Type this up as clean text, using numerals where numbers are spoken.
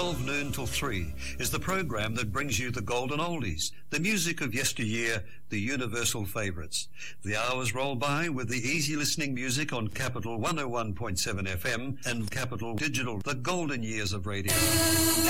12 noon till 3 is the program that brings you the golden oldies, the music of yesteryear, the universal favourites. The hours roll by with the easy listening music on Capital 101.7 FM and Capital Digital, the golden years of radio.